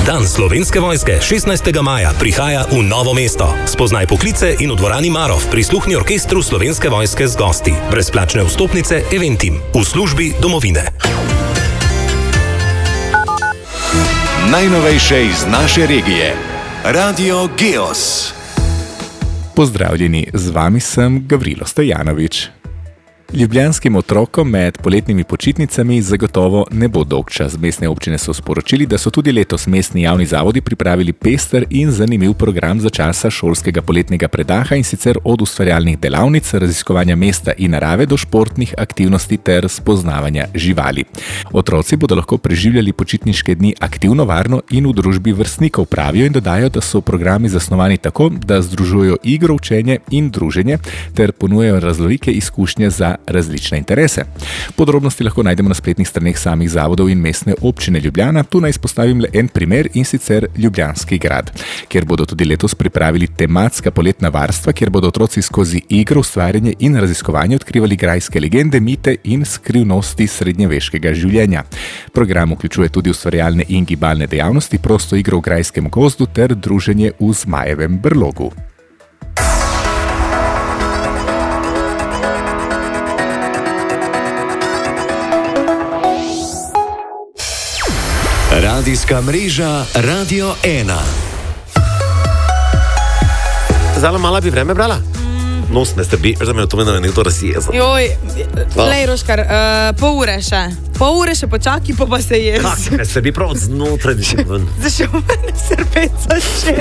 Dan Slovenske vojske 16. maja prihaja v Novo mesto. Spoznaj poklice in v dvorani Marof prisluhni orkestru Slovenske vojske z gosti. Brezplačne vstopnice Eventim v službi domovine. Najnovejše iz naše regije. Radio Geos. Pozdravljeni, z vami sem Gavrilo Stojanovič. Ljubljanskim otrokom med poletnimi počitnicami zagotovo ne bo dolgčas. Mestne občine so sporočili, da so tudi letos mestni javni zavodi pripravili pester in zanimiv program za časa šolskega poletnega predaha, in sicer od ustvarjalnih delavnic, raziskovanja mesta in narave do športnih aktivnosti ter spoznavanja živali. Otroci bodo lahko preživljali počitniške dni aktivno, varno in v družbi vrstnikov, pravijo, in dodajo, da so programi zasnovani tako, da združujejo igro, učenje in druženje ter ponujajo raznolike izkušnje za različne interese. Podrobnosti lahko najdemo na spletnih straneh samih zavodov in mestne občine Ljubljana. Tu naj izpostavim le en primer, in sicer Ljubljanski grad, kjer bodo tudi letos pripravili tematska poletna varstva, kjer bodo otroci skozi igro, ustvarjanje in raziskovanje odkrivali grajske legende, mite in skrivnosti srednjeveškega življenja. Program vključuje tudi ustvarjalne in gibalne dejavnosti, prosto igro v grajskem gozdu ter druženje v Zmajevem brlogu. Radijska mreža Radio 1. Zala mala bi vreme brala? Nos me strbi, da me to meni nekdo razjezo. Joj, lej Roškar, pol ure še počaki, pa se jezi. Kak me strbi prav od znotraj, da še ven. Zašel mene srpeca še.